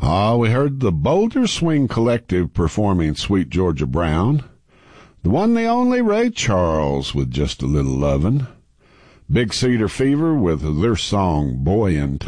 We heard the Boulder Swing Collective performing Sweet Georgia Brown, the one, the only Ray Charles with Just a Little Lovin', Big Cedar Fever with their song Boy in